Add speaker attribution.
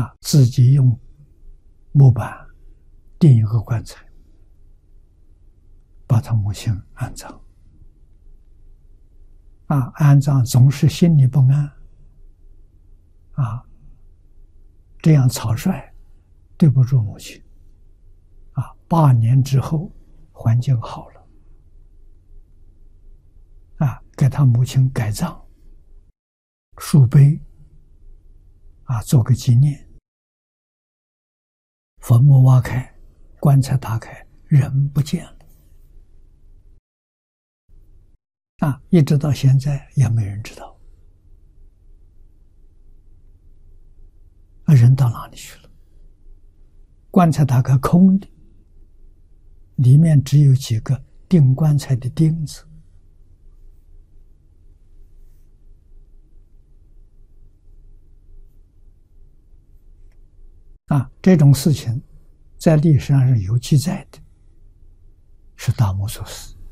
Speaker 1: 自己用木板钉一个棺材，把他母亲安葬。安葬总是心里不安，这样草率，对不住母亲。8年之后，环境好了，给他母亲改葬，树碑，做个纪念。坟墓挖开，棺材打开，人不见了。一直到现在也没人知道，人到哪里去了？棺材打开空的，里面只有几个钉棺材的钉子。这种事情在历史上是有记载的，是大木所事。